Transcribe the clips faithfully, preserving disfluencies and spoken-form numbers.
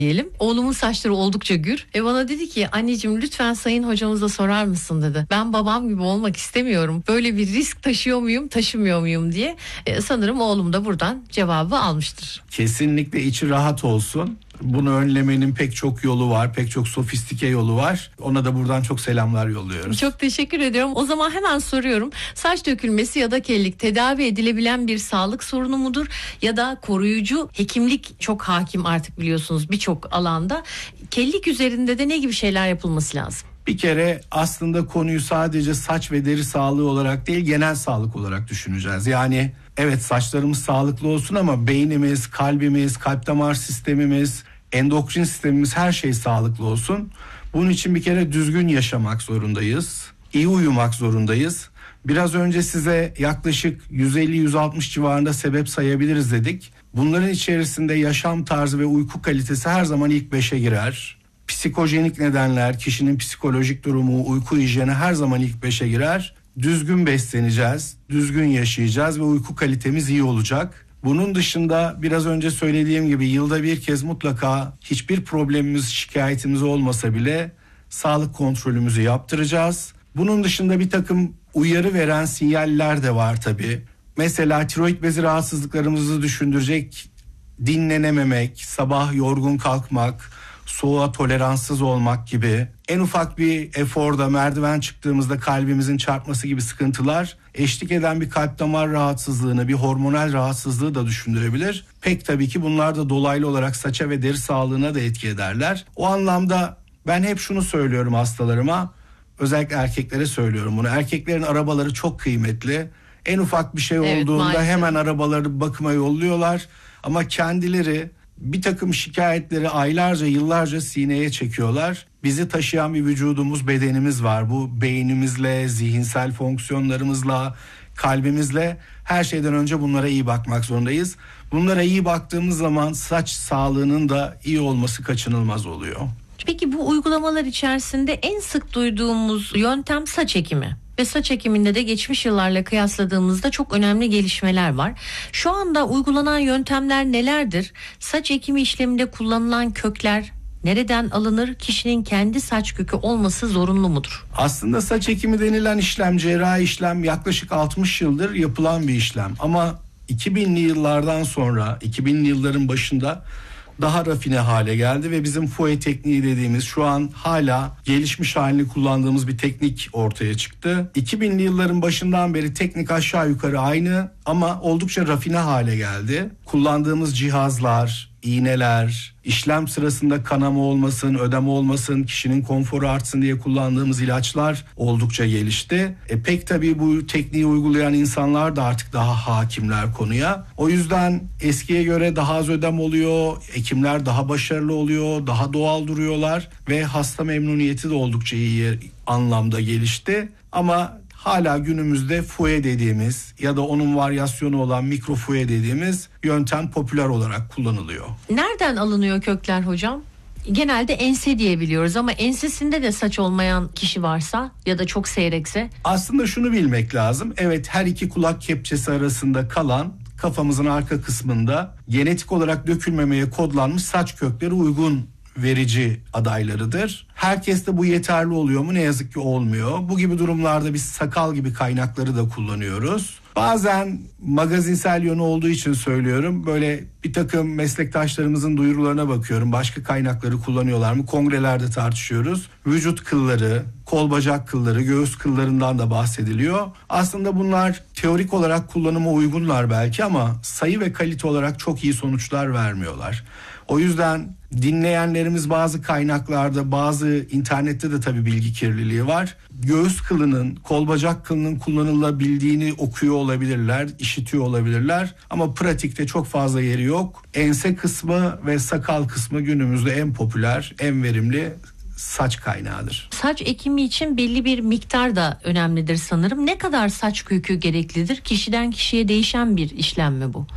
diyelim. Oğlumun saçları oldukça gür. E bana dedi ki anneciğim lütfen sayın hocamıza sorar mısın dedi. Ben babam gibi olmak istemiyorum. Böyle bir risk taşıyor muyum, taşımıyor muyum diye. E, sanırım oğlum da buradan cevabı almıştır. Kesinlikle içi rahat olsun. Bunu önlemenin pek çok yolu var, pek çok sofistike yolu var. Ona da buradan çok selamlar yolluyoruz. Çok teşekkür ediyorum. O zaman hemen soruyorum. Saç dökülmesi ya da kellik tedavi edilebilen bir sağlık sorunu mudur? Ya da koruyucu hekimlik çok hakim artık biliyorsunuz birçok alanda. Kellik üzerinde de ne gibi şeyler yapılması lazım? Bir kere aslında konuyu sadece saç ve deri sağlığı olarak değil, genel sağlık olarak düşüneceğiz. Yani evet, saçlarımız sağlıklı olsun ama beynimiz, kalbimiz, kalp damar sistemimiz, endokrin sistemimiz, her şey sağlıklı olsun. Bunun için bir kere düzgün yaşamak zorundayız. İyi uyumak zorundayız. Biraz önce size yaklaşık yüz elli yüz altmış civarında sebep sayabiliriz dedik. Bunların içerisinde yaşam tarzı ve uyku kalitesi her zaman ilk beşe girer. Psikojenik nedenler, kişinin psikolojik durumu, uyku hijyeni her zaman ilk beşe girer. Düzgün besleneceğiz, düzgün yaşayacağız ve uyku kalitemiz iyi olacak. Bunun dışında biraz önce söylediğim gibi yılda bir kez mutlaka hiçbir problemimiz, şikayetimiz olmasa bile sağlık kontrolümüzü yaptıracağız. Bunun dışında bir takım uyarı veren sinyaller de var tabii. Mesela tiroid bezi rahatsızlıklarımızı düşündürecek dinlenememek, sabah yorgun kalkmak, soğuğa toleranssız olmak gibi, en ufak bir eforda merdiven çıktığımızda kalbimizin çarpması gibi sıkıntılar eşlik eden bir kalp damar rahatsızlığını, bir hormonal rahatsızlığı da düşündürebilir. Pek tabii ki bunlar da dolaylı olarak saça ve deri sağlığına da etki ederler. O anlamda ben hep şunu söylüyorum hastalarıma, özellikle erkeklere söylüyorum bunu. Erkeklerin arabaları çok kıymetli. En ufak bir şey Evet, olduğunda maalesef. hemen arabaları bakıma yolluyorlar ama kendileri bir takım şikayetleri aylarca, yıllarca sineye çekiyorlar. Bizi taşıyan bir vücudumuz, bedenimiz var. Bu beynimizle, zihinsel fonksiyonlarımızla, kalbimizle, her şeyden önce bunlara iyi bakmak zorundayız. Bunlara iyi baktığımız zaman saç sağlığının da iyi olması kaçınılmaz oluyor. Peki bu uygulamalar içerisinde en sık duyduğumuz yöntem saç ekimi. Ve saç ekiminde de geçmiş yıllarla kıyasladığımızda çok önemli gelişmeler var. Şu anda uygulanan yöntemler nelerdir? Saç ekimi işleminde kullanılan kökler nereden alınır? Kişinin kendi saç kökü olması zorunlu mudur? Aslında saç ekimi denilen işlem, cerrahi işlem yaklaşık altmış yıldır yapılan bir işlem. Ama iki binli yıllardan sonra, iki binli yılların başında daha rafine hale geldi ve bizim fouet tekniği dediğimiz, şu an hala gelişmiş halini kullandığımız bir teknik ortaya çıktı. iki binli yılların başından beri teknik aşağı yukarı aynı ama oldukça rafine hale geldi. Kullandığımız cihazlar, iğneler, işlem sırasında kanama olmasın, ödem olmasın, kişinin konforu artsın diye kullandığımız ilaçlar oldukça gelişti. E pek tabii bu tekniği uygulayan insanlar da artık daha hakimler konuya. O yüzden eskiye göre daha az ödem oluyor, ekimler daha başarılı oluyor, daha doğal duruyorlar ve hasta memnuniyeti de oldukça iyi anlamda gelişti. Ama hala günümüzde fouet dediğimiz ya da onun varyasyonu olan mikro fouet dediğimiz yöntem popüler olarak kullanılıyor. Nereden alınıyor kökler hocam? Genelde ense diye biliyoruz ama ensesinde de saç olmayan kişi varsa ya da çok seyrekse. Aslında şunu bilmek lazım. Evet, her iki kulak kepçesi arasında kalan, kafamızın arka kısmında genetik olarak dökülmemeye kodlanmış saç kökleri uygun verici adaylarıdır. Herkeste bu yeterli oluyor mu? Ne yazık ki olmuyor. Bu gibi durumlarda biz sakal gibi kaynakları da kullanıyoruz. Bazen magazinsel yönü olduğu için söylüyorum. Böyle bir takım meslektaşlarımızın duyurularına bakıyorum. Başka kaynakları kullanıyorlar mı? Kongrelerde tartışıyoruz. Vücut kılları, kol bacak kılları, göğüs kıllarından da bahsediliyor. Aslında bunlar teorik olarak kullanıma uygunlar belki ama sayı ve kalite olarak çok iyi sonuçlar vermiyorlar. O yüzden dinleyenlerimiz bazı kaynaklarda, bazı internette de tabii bilgi kirliliği var. Göğüs kılının, kol bacak kılının kullanılabildiğini okuyor olabilirler, işitiyor olabilirler. Ama pratikte çok fazla yeri yok. Ense kısmı ve sakal kısmı günümüzde en popüler, en verimli saç kaynağıdır. Saç ekimi için belli bir miktar da önemlidir sanırım. Ne kadar saç kökü gereklidir? Kişiden kişiye değişen bir işlem mi bu?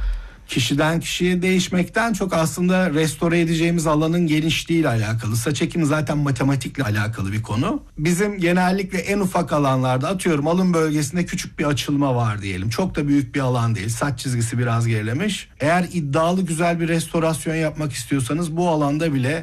Kişiden kişiye değişmekten çok aslında restore edeceğimiz alanın genişliğiyle alakalı. Saç ekimi zaten matematikle alakalı bir konu. Bizim genellikle en ufak alanlarda, atıyorum alın bölgesinde küçük bir açılma var diyelim. Çok da büyük bir alan değil. Saç çizgisi biraz gerilemiş. Eğer iddialı güzel bir restorasyon yapmak istiyorsanız bu alanda bile